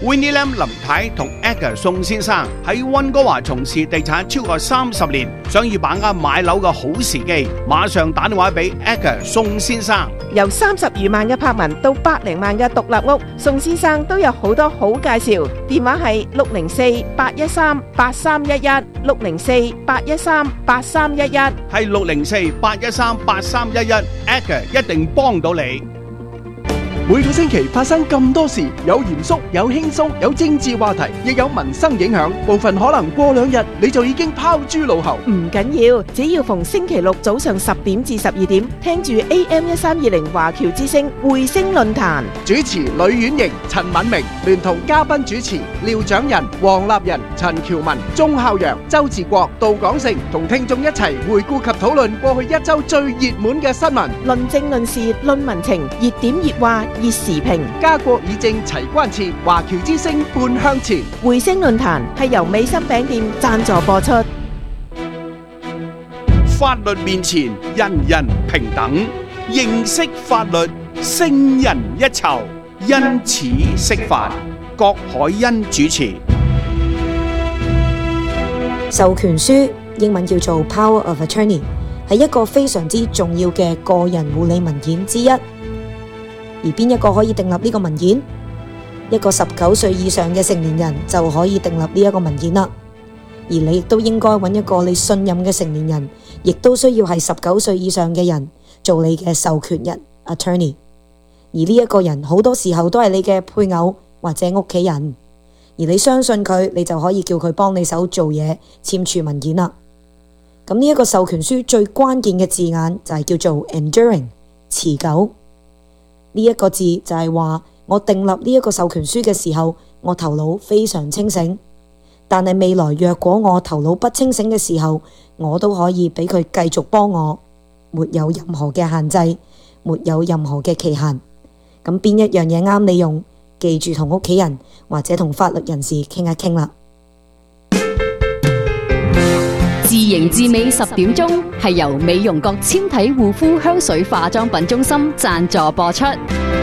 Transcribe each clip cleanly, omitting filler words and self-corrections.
Winnie Lam 林太同 Edgar 宋先生喺溫哥華從事地產超過30年，想要把握買樓嘅好時機，馬上打電話俾 Edgar 宋先生。 由30餘萬嘅柏文到百零萬嘅獨立屋，宋先生都有好多好介紹。電話係604-813-8311 604-813-8311， 係604-813-8311 ，Edgar 一定幫到你。 每個星期發生咁多事，有嚴肅，有輕鬆，有政治話題，亦有民生影響。部分可能過2日你就已經拋諸腦後。 唔緊要，只要逢星期六早上10點至12點，聽住 AM1320華僑之聲匯聲論壇。 主持呂婉瑩、陳敏明，聯同嘉賓主持廖長仁、黃立仁、陳喬文、鐘孝陽、周志國、杜廣成，同聽眾一齊回顧及討論過去1週最熱門嘅新聞， 論政論事論民情，熱點熱話熱時評， 家國議政齊關切，華僑之聲半向前。 匯聲論壇係由美心餅店贊助播出。 法律面前人人平等，認識法律勝人一籌，因此釋法。郭海欣主持。 授權書英文叫做 Power of Attorney， 係一個非常之重要嘅個人護理文件之一。而邊一個可以訂立呢個文件？一個19歲以上嘅成年人就可以訂立呢一個文件啦。而你亦都應該揾一個你信任嘅成年人，亦都需要係19歲以上嘅人做你嘅授權人 attorney。而呢一個人好多時候都係你嘅配偶或者屋企人，而你相信佢，你就可以叫佢幫你手做嘢，簽署文件啦。咁呢一個授權書最關鍵嘅字眼就係叫做 enduring， 持久。呢一個字就係話，我訂立呢一個授權書嘅時候，我頭腦非常清醒，但係未來若果我頭腦不清醒嘅時候，我都可以俾佢繼續幫我，沒有任何嘅限制，沒有任何嘅期限。咁邊一樣嘢啱你用，記住同屋企人或者同法律人士傾一傾啦。 自營至美10點鐘係由美容國纖體護膚香水化妝品中心贊助播出。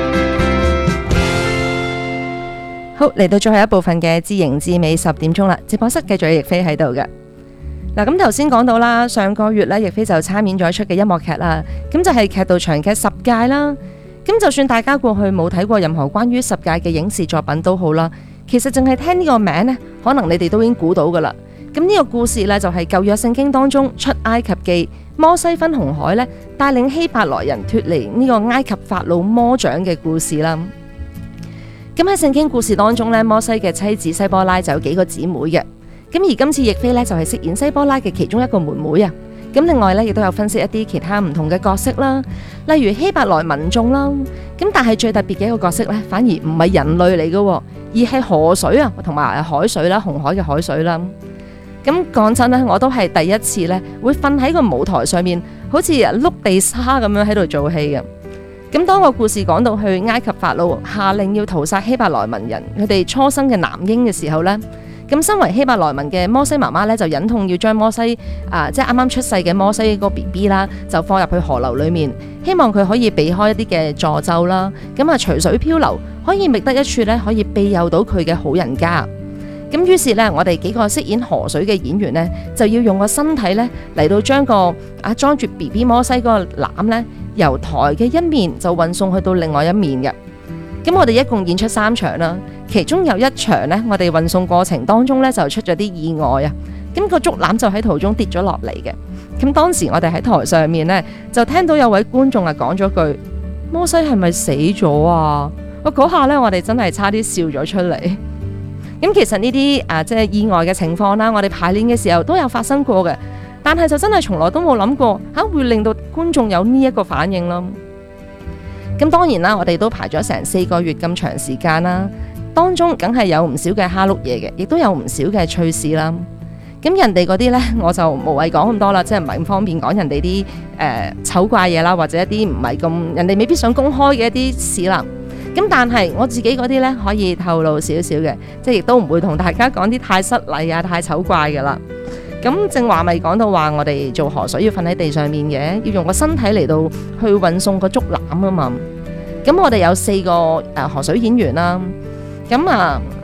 好，嚟到最後一部分嘅自營至美10點鐘啦，直播室繼續有亦菲喺度嘅。嗱，咁頭先講到啦，上個月咧亦菲就參演咗一出嘅音樂劇啦，咁就係劇道長劇10屆啦。咁就算大家過去冇睇過任何關於10屆嘅影視作品都好啦，其實淨係聽呢個名呢，可能你哋都已經估到噶啦。咁呢個故事呢，就係舊約聖經當中出埃及記，摩西分紅海呢，帶領希伯來人脫離呢個埃及法老魔掌嘅故事啦。咁喺聖經故事當中呢，摩西嘅妻子西波拉就有幾個姊妹嘅。咁而今次亦菲呢，就係飾演西波拉嘅其中一個妹妹啊。咁另外呢，亦都有分析一啲其他唔同嘅角色啦，例如希伯來民眾啦。咁但係最特別嘅一個角色呢，反而唔係人類嚟嘅，而係河水啊，同埋海水啦，紅海嘅海水啦。咁講真咧，我都係第一次咧，會瞓喺個舞台上面，好似碌地沙咁樣喺度做戲嘅。咁當個故事講到去埃及法老下令要屠殺希伯來民人佢哋初生嘅男嬰嘅時候呢，咁身為希伯來民嘅摩西媽媽咧，就忍痛要將摩西即係啱啱出世嘅摩西個 BB 啦，就放入去河流裏面，希望佢可以避開一啲嘅詛咒啦，咁隨水漂流，可以覓得一處咧可以庇佑到佢嘅好人家。咁於是咧，我哋幾個飾演河水嘅演員咧，就要用個身體咧嚟到將個裝住 BB 摩西嗰個籃咧，由台嘅一面就運送去到另外一面嘅。咁我哋一共演出3場啦，其中有一場咧，我哋運送過程當中咧就出咗啲意外啊。咁個竹籃就喺途中跌咗落嚟嘅。咁當時我哋喺台上面咧，就聽到有位觀眾講咗句：摩西係咪死咗啊？嗰下咧，我哋真係差啲笑咗出嚟。咁其實呢啲即係意外嘅情況啦，我哋排練嘅時候都有發生過嘅，但係就真係從來都冇諗過會令到觀眾有呢一個反應咯。咁當然啦，我哋都排咗成4個月咁長時間啦，當中梗係有唔少嘅蝦碌嘢嘅，亦都有唔少嘅趣事啦。咁人哋嗰啲呢，我就無謂講咁多啦，即係唔係咁方便講人哋啲醜怪嘢啦，或者一啲唔係咁人哋未必想公開嘅一啲事啦。咁但係我自己嗰啲呢，可以透露少少嘅，即係亦都唔會同大家講啲太失禮啊、太醜怪嘅啦。咁正話咪講到話，我哋做河水要瞓喺地上面嘅，要用個身體嚟到去運送個竹籃啊嘛。咁我哋有4個河水演員啦。咁